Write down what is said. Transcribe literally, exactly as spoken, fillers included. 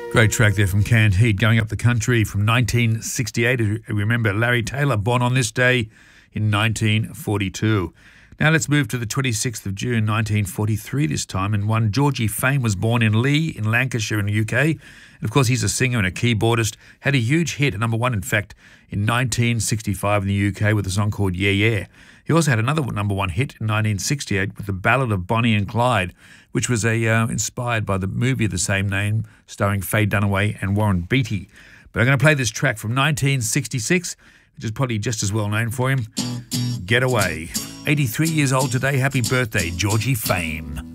Great track there from Canned Heat, Going Up the Country from nineteen sixty-eight. Remember, Larry Taylor, born on this day in nineteen forty-two. Now let's move to the twenty-sixth of June, nineteen forty-three this time, and one Georgie Fame was born in Lee in Lancashire in the U K. And of course, he's a singer and a keyboardist, had a huge hit, number one, in fact, in nineteen sixty-five in the U K with a song called Yeah Yeah. He also had another number one hit in nineteen sixty-eight with the Ballad of Bonnie and Clyde, which was a uh, inspired by the movie of the same name, starring Faye Dunaway and Warren Beatty. But I'm going to play this track from nineteen sixty-six, which is probably just as well known for him, Get Away. eighty-three years old today. Happy birthday, Georgie Fame.